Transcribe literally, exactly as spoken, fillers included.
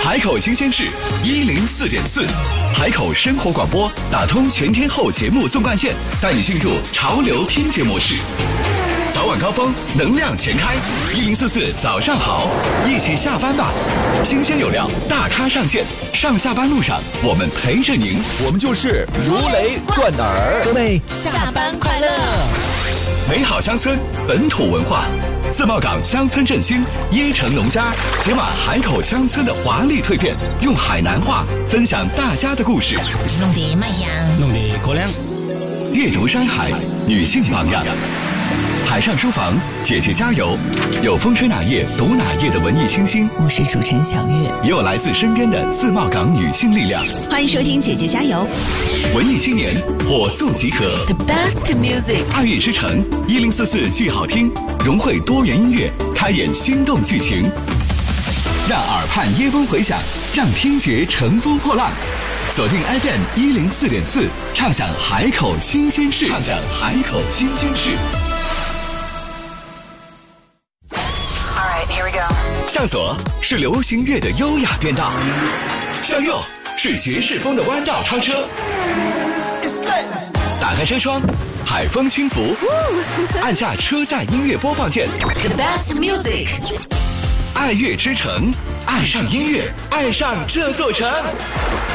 海口新鲜事一零四点四，海口生活广播打通全天候节目纵贯线，带你进入潮流听节模式。早晚高峰，能量全开，一零四四早上好，一起下班吧。新鲜有料，大咖上线，上下班路上我们陪着您， 我们就是如雷贯耳。 各位下班快乐！ 美好乡村，本土文化。自贸港乡村振兴，椰城农家解码海口乡村的华丽蜕变，用海南话分享大家的故事。 弄得麦阳， 弄得国亮。 阅读山海，女性榜样。海上书房，姐姐加油！有风吹哪页读哪页的文艺清新， 我是主持人小月， 也有来自身边的自贸港女性力量。 欢迎收听姐姐加油！ 文艺青年火速集合 ，The best music， 爱乐之城一零四四剧好听，融汇多元音乐，开演心动剧情，让耳畔耶风回响，让听觉乘风破浪。锁定 F M 一零四点四，畅享海口新鲜事，畅享海口新鲜事。向左是流行乐的优雅变道，向右是爵士风的弯道超车。打开车窗，海风轻拂，按下车载音乐播放键。 The best music， 爱乐之城，爱上音乐，爱上这座城。